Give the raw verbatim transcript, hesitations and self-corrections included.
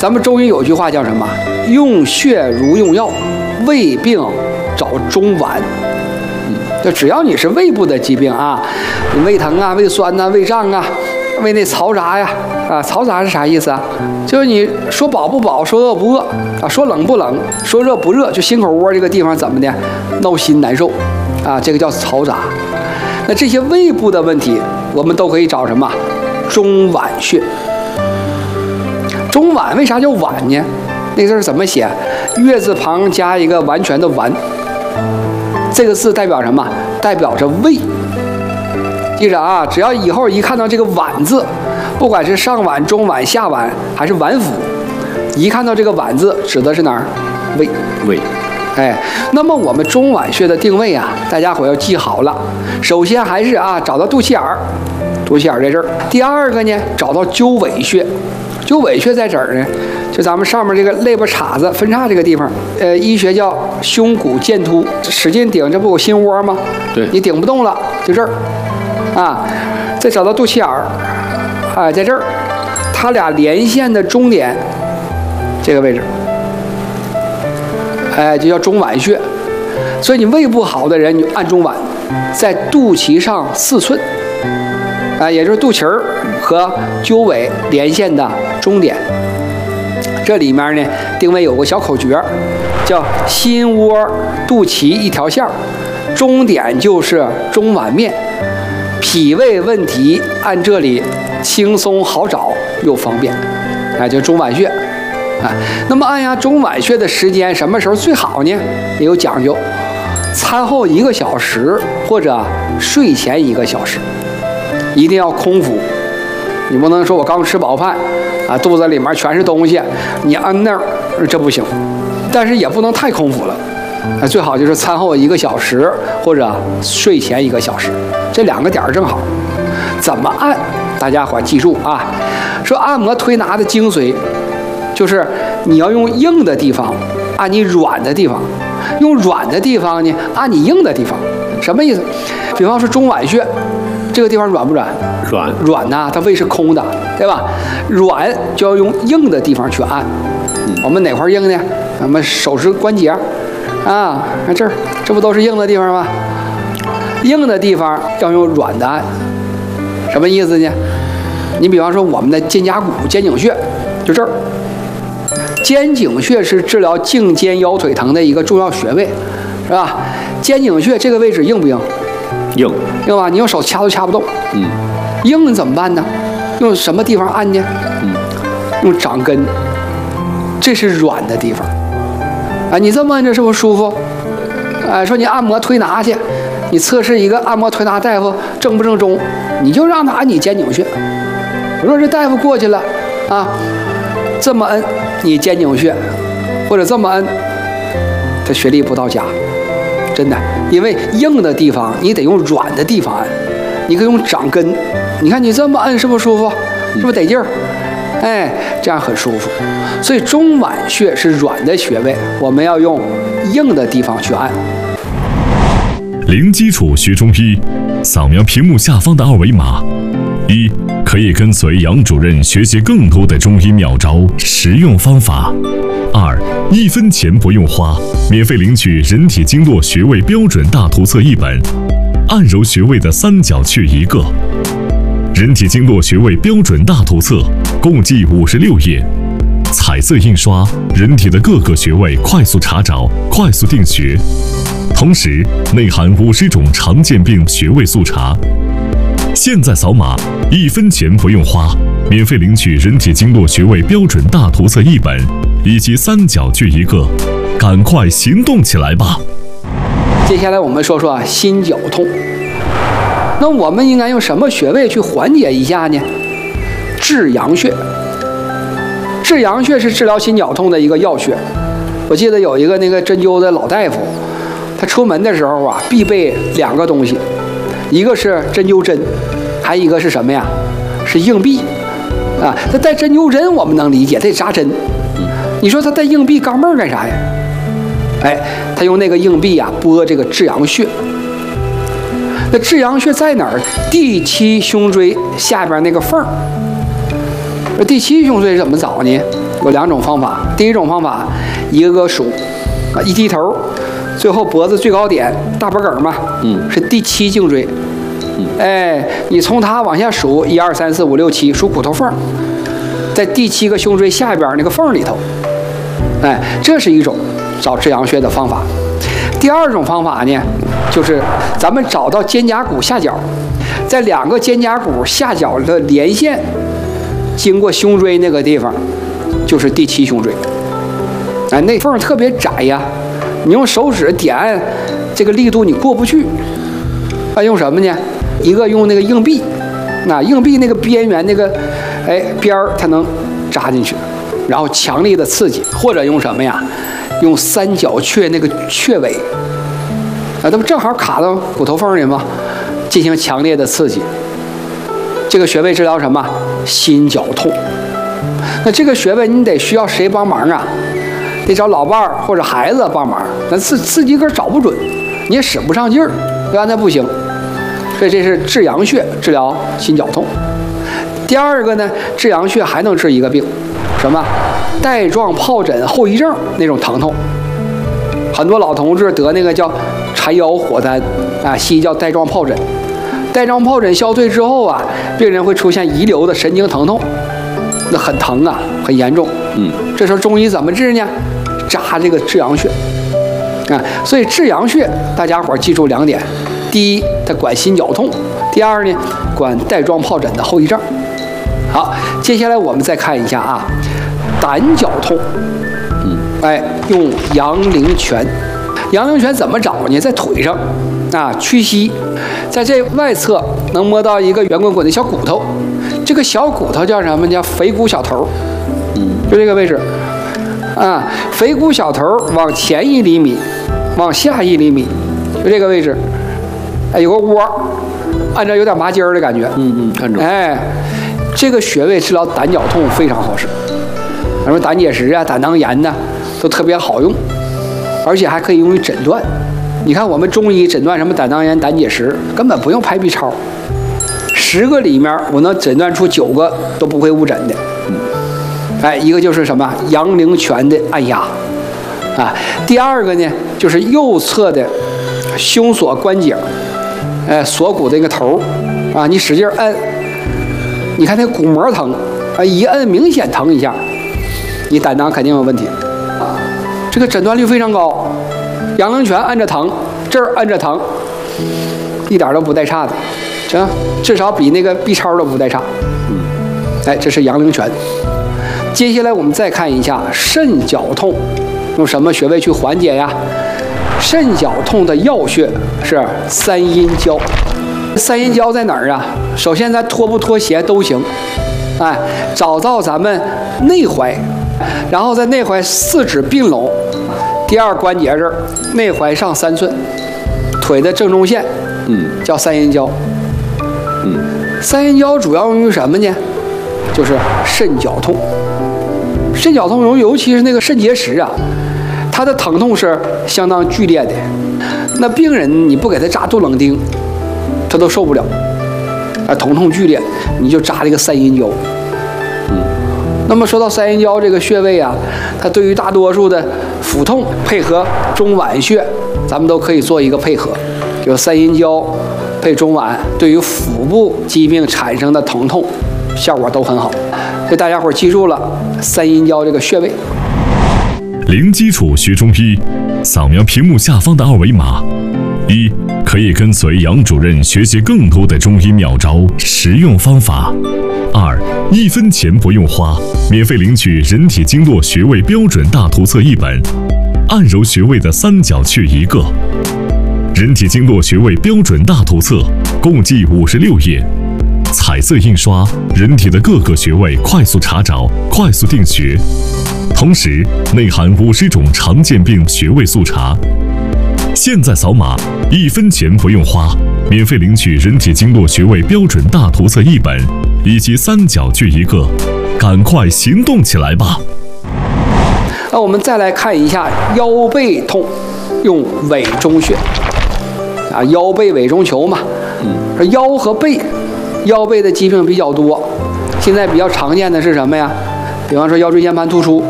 咱们中医有句话叫什么？用穴如用药，胃病找中脘。嗯，就只要你是胃部的疾病啊，你胃疼啊、胃酸呐、啊、胃胀啊、胃内嘈杂呀，啊，嘈杂是啥意思啊？就是你说饱不饱，说饿不饿啊，说冷不冷，说热不热，就心口窝这个地方怎么的，闹心难受啊，这个叫嘈杂。那这些胃部的问题，我们都可以找什么？中脘穴。中脘为啥叫脘呢？那个字怎么写？月字旁加一个完全的完，这个字代表什么？代表着胃。记着啊，只要以后一看到这个脘字，不管是上脘、中脘、下脘还是脘腹，一看到这个脘字，指的是哪儿？胃。 胃。 哎，那么我们中脘穴的定位啊，大家伙要记好了。首先还是啊，找到肚脐眼儿，肚脐眼儿在这儿。第二个呢，找到鸠尾穴。鸠尾穴在这儿呢，就咱们上面这个肋巴叉子分叉这个地方，呃，医学叫胸骨剑突，使劲顶，这不有心窝吗？ 对， 你顶不动了，就这儿，啊，再找到肚脐眼儿，啊，在这儿，它俩连线的中点，这个位置，哎，就叫中脘穴。所以你胃不好的人，你按中脘，在肚脐上四寸，啊，也就是肚脐儿和鸠尾连线的中点。这里面呢，定位有个小口诀，叫心窝肚脐一条线，中点就是中脘面。脾胃问题按这里轻松好找又方便，啊，就中脘穴。啊，那么按压中脘穴的时间什么时候最好呢？也有讲究，餐后一个小时或者睡前一个小时，一定要空腹。你不能说我刚吃饱饭啊，肚子里面全是东西，你按那儿这不行。但是也不能太空腹了，啊，最好就是餐后一个小时或者睡前一个小时，这两个点儿正好。怎么按？大家伙记住啊，说按摩推拿的精髓。就是你要用硬的地方按你软的地方，用软的地方呢按你硬的地方，什么意思？比方说中脘穴这个地方软不软？ 软。 软呐，它胃是空的，对吧？软就要用硬的地方去按。嗯、我们哪块硬呢？咱们手指关节啊，看这儿，这不都是硬的地方吗？硬的地方要用软的按，什么意思呢？你比方说我们的肩胛骨、肩颈穴，就这儿。肩颈穴是治疗颈肩腰腿疼的一个重要穴位，是吧？肩颈穴这个位置硬不硬？ 硬， 硬吧？你用手掐都掐不动。 嗯， 硬怎么办呢？用什么地方按呢？ 嗯， 用掌根，这是软的地方。啊，你这么按着是不是舒服？哎，说你按摩推拿去，你测试一个按摩推拿大夫正不正宗，你就让他按你肩颈穴。我说这大夫过去了啊。这么摁你肩颈穴，或者这么摁，他穴力不到家，真的。因为硬的地方你得用软的地方按，你可以用掌根。你看你这么摁是不是舒服？是不是得劲儿？哎，这样很舒服。所以中脘穴是软的穴位，我们要用硬的地方去按。 零基础学中医，扫描屏幕下方的二维码。一，可以跟随杨主任学习更多的中医妙招、实用方法。二，一分钱不用花，免费领取人体经络穴位标准大图册一本，按揉穴位的三角穴一个。人体经络穴位标准大图册共计五十六页，彩色印刷，人体的各个穴位快速查找、快速定穴，同时内含五十种常见病穴位速查。现在扫码，一分钱不用花，免费领取人体经络穴位标准大图册一本，以及三角穴一个，赶快行动起来吧！ 接下来我们说说啊，心绞痛。那我们应该用什么穴位去缓解一下呢？至阳穴。至阳穴是治疗心绞痛的一个要穴。我记得有一个那个针灸的老大夫，他出门的时候啊，必备两个东西。一个是针灸针，还一个是什么呀？是硬币，啊，他带针灸针我们能理解，得扎针。你说他带硬币钢镚干啥呀？哎，他用那个硬币啊拨这个至阳穴。那至阳穴在哪儿？第七胸椎下边那个缝儿。第七胸椎怎么找呢？ 有两种方法。第一种方法，一个个数，啊，一低头，最后脖子最高点大脖梗嘛，嗯，是第七颈椎。嗯，哎，你从它往下数，一二三四五六七，数骨头缝，在第七个胸椎下边那个缝里头。哎，这是一种找至阳穴的方法。第二种方法呢，就是咱们找到肩胛骨下角，在两个肩胛骨下角的连线，经过胸椎那个地方，就是第七胸椎。哎，那缝特别窄呀，你用手指点按，这个力度你过不去。啊，用什么呢？一个用那个硬币，那硬币那个边缘那个，哎边儿它能扎进去。然后强力的刺激，或者用什么呀？用三角雀那个雀尾，啊，那不正好卡到骨头缝里吗？进行强烈的刺激。这个穴位治疗什么？心绞痛。那这个穴位你得需要谁帮忙啊？得找老伴儿或者孩子帮忙。那自自己个找不准，你也使不上劲儿，对吧？那不行。所以这是至阳穴治疗心绞痛。第二个呢，至阳穴还能治一个病。什么带状疱疹后遗症那种疼痛，很多老同志得那个叫缠腰火丹啊，西医叫带状疱疹。带状疱疹消退之后啊，病人会出现遗留的神经疼痛，那很疼啊，很严重。嗯，这时候中医怎么治呢？扎这个至阳穴啊。所以至阳穴大家伙记住两点：第一，它管心绞痛；第二呢，管带状疱疹的后遗症。好，接下来我们再看一下啊，胆绞痛，嗯，哎，用阳陵泉。阳陵泉怎么找呢？在腿上，啊，屈膝，在这外侧能摸到一个圆滚滚的小骨头，这个小骨头叫什么？叫腓骨小头，嗯，就这个位置，啊，腓骨小头往前一厘米，往下一厘米，就这个位置，哎，有个窝，按照有点麻筋儿的感觉， 嗯嗯，看着， 哎。这个穴位治疗胆绞痛非常好使，什么胆结石啊、胆囊炎呐、啊，都特别好用，而且还可以用于诊断。你看我们中医诊断什么胆囊炎、胆结石，根本不用拍 B 超，十个里面我能诊断出九个都不会误诊的。哎，一个就是什么阳陵泉的按压，啊，第二个呢就是右侧的胸锁关节，哎，锁骨的那个头，啊，你使劲按。你看那骨膜疼，啊，一摁明显疼一下，你胆囊肯定有问题，啊，这个诊断率非常高。阳陵泉按着疼，这儿按着疼，一点都不带差的，行，至少比那个 B 超都不带差。嗯，哎，这是阳陵泉。接下来我们再看一下肾绞痛，用什么穴位去缓解呀？肾绞痛的要穴是三阴交。三阴交在哪儿啊？首先咱脱不脱鞋都行，哎，找到咱们内踝，然后在内踝四指并拢，第二关节这儿，内踝上三寸，腿的正中线，嗯，叫三阴交。嗯，三阴交主要用于什么呢？就是肾绞痛。肾绞痛尤尤其是那个肾结石啊，它的疼痛是相当剧烈的。那病人你不给他扎杜冷丁，他都受不了，啊，疼痛剧烈，你就扎这个三阴交。嗯，那么说到三阴交这个穴位啊，它对于大多数的腹痛配合中脘穴，咱们都可以做一个配合，就三阴交配中脘，对于腹部疾病产生的疼痛效果都很好。所以大家伙记住了三阴交这个穴位。 零基础学中医，扫描屏幕下方的二维码。一，可以跟随杨主任学习更多的中医妙招、实用方法。二，一分钱不用花，免费领取人体经络穴位标准大图册一本，按揉穴位的三角穴一个。人体经络穴位标准大图册共计五十六页，彩色印刷，人体的各个穴位快速查找、快速定穴，同时内含五十种常见病穴位速查。现在扫码，一分钱不用花，免费领取人体经络穴位标准大图册一本以及三角穴一个，赶快行动起来吧！ 那我们再来看一下腰背痛，用委中穴啊，腰背委中求嘛。嗯，腰和背，腰背的疾病比较多，现在比较常见的是什么呀？ 比方说腰椎间盘突出，